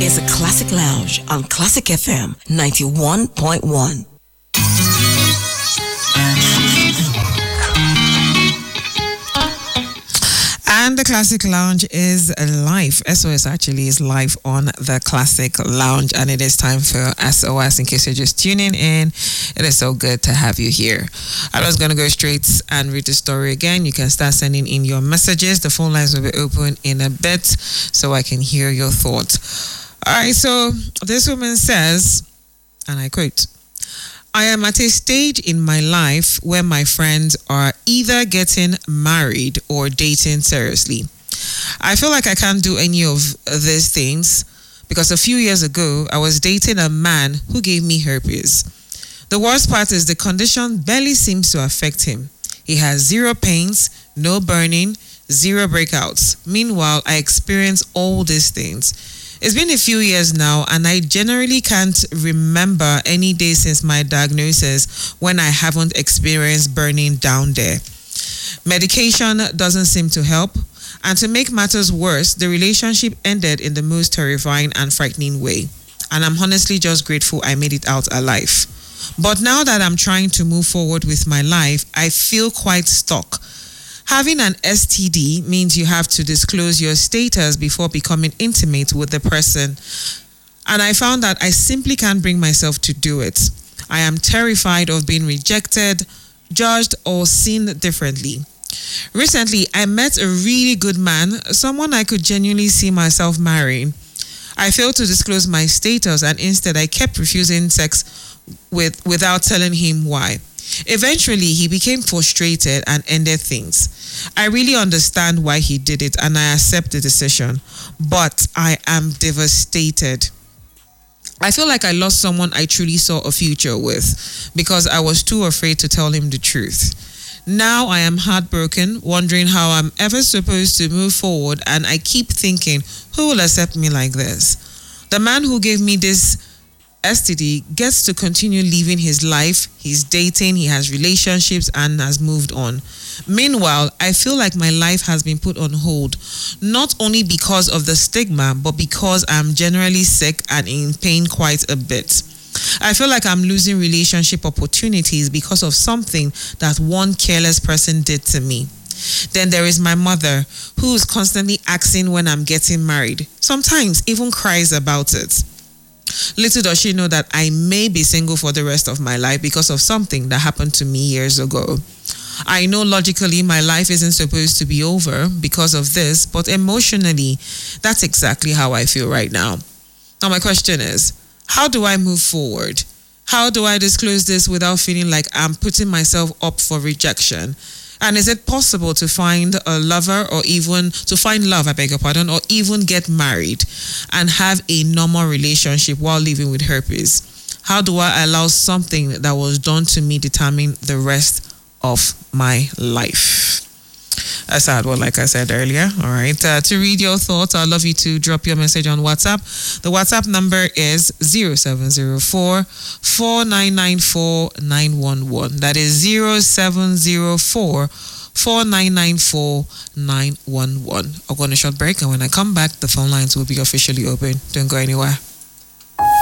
is a Classic Lounge on Classic FM 91.1. And the Classic Lounge is live. SOS actually is live on the Classic Lounge, and it is time for SOS. In case you're just tuning in, it is so good to have you here. I was going to go straight and read the story again. You can start sending in your messages. The phone lines will be open in a bit so I can hear your thoughts. All right, so this woman says, and I quote, I am at a stage in my life where my friends are either getting married or dating seriously. I feel like I can't do any of these things because a few years ago, I was dating a man who gave me herpes. The worst part is the condition barely seems to affect him. He has zero pains, no burning, zero breakouts. Meanwhile, I experience all these things. It's been a few years now, and I generally can't remember any day since my diagnosis when I haven't experienced burning down there. Medication doesn't seem to help, and to make matters worse, the relationship ended in the most terrifying and frightening way. And I'm honestly just grateful I made it out alive. But now that I'm trying to move forward with my life, I feel quite stuck. Having an STD means you have to disclose your status before becoming intimate with the person. And I found that I simply can't bring myself to do it. I am terrified of being rejected, judged, or seen differently. Recently, I met a really good man, someone I could genuinely see myself marrying. I failed to disclose my status, and instead I kept refusing sex without telling him why. Eventually, he became frustrated and ended things. I really understand why he did it, and I accept the decision, but I am devastated. I feel like I lost someone I truly saw a future with because I was too afraid to tell him the truth. Now I am heartbroken, wondering how I'm ever supposed to move forward, and I keep thinking, who will accept me like this? The man who gave me this STD gets to continue living his life. He's dating, he has relationships, and has moved on. Meanwhile, I feel like my life has been put on hold, not only because of the stigma, but because I'm generally sick and in pain quite a bit. I feel like I'm losing relationship opportunities because of something that one careless person did to me. Then there is my mother, who is constantly asking when I'm getting married, sometimes even cries about it. Little does she know that I may be single for the rest of my life because of something that happened to me years ago. I know logically my life isn't supposed to be over because of this, but emotionally, that's exactly how I feel right now. Now my question is, how do I move forward? How do I disclose this without feeling like I'm putting myself up for rejection? And is it possible to find a lover, or even to find love, or even get married and have a normal relationship while living with herpes? How do I allow something that was done to me determine the rest of my life? A sad one, like I said earlier. All right. To read your thoughts, I'd love you to drop your message on WhatsApp. The WhatsApp number is 0704 4994 911. That is 0704 4994 911. I'll go on a short break, and when I come back, the phone lines will be officially open. Don't go anywhere.